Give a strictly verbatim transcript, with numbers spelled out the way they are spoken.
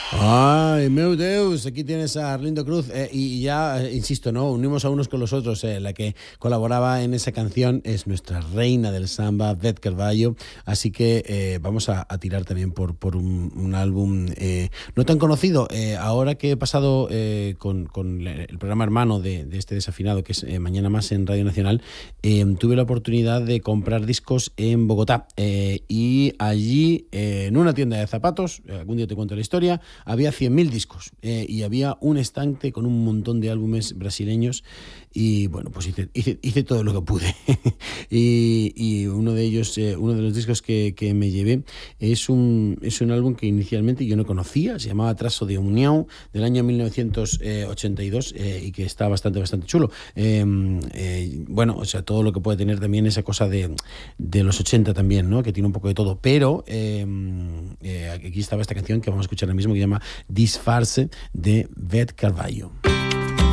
Ay, meu Deus, aquí tienes a Arlindo Cruz eh, y ya, eh, insisto, ¿no? Unimos a unos con los otros. Eh, la que colaboraba en esa canción es nuestra reina del samba, Beth Carvalho. Así que eh, vamos a, a tirar también por, por un, un álbum eh, no tan conocido. Eh, ahora que he pasado eh, con, con el programa hermano de, de este desafinado, que es eh, Mañana Más en Radio Nacional, eh, tuve la oportunidad de comprar discos en Bogotá. Eh, y allí, eh, en una tienda de zapatos, algún día te cuento la historia, había cien mil discos eh, y había un estante con un montón de álbumes brasileños y bueno, pues hice, hice, hice todo lo que pude. y, y uno de ellos, eh, uno de los discos que, que me llevé es un, es un álbum que inicialmente yo no conocía, se llamaba Trazo de União, del año mil novecientos ochenta y dos eh, y que está bastante, bastante chulo. Eh, eh, bueno, o sea, todo lo que puede tener también esa cosa de, de los ochenta también, ¿no? Que tiene un poco de todo, pero eh, eh, aquí estaba esta canción que vamos a escuchar ahora mismo que se llama Disfarce de Beth Carvalho.